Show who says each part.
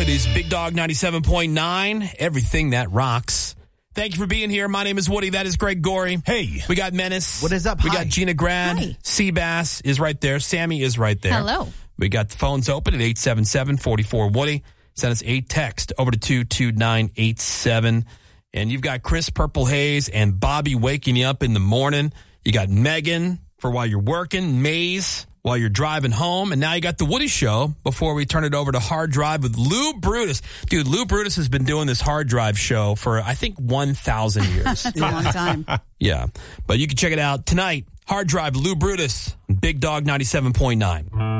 Speaker 1: It is Big Dog 97.9, everything that rocks. Thank you for being here. My name is Woody. That is Greg Gorey.
Speaker 2: Hey.
Speaker 1: We got Menace.
Speaker 2: What is up?
Speaker 1: We
Speaker 2: Hi.
Speaker 1: got Gina Grad.
Speaker 3: Hi.
Speaker 1: Seabass is right there. Sammy is right there.
Speaker 3: Hello.
Speaker 1: We got the phones open at 877-44-WOODY. Send us a text over to 22987. And you've got Chris Purple Haze and Bobby waking you up in the morning. You got Megan for while you're working, Maze while you're driving home, and now you got the Woody Show before we turn it over to Hard Drive with Lou Brutus. Dude, Lou Brutus has been doing this Hard Drive show for, I think, 1,000 years.
Speaker 3: It's a long time.
Speaker 1: Yeah, but you can check it out tonight. Hard Drive, Lou Brutus, Big Dog 97.9.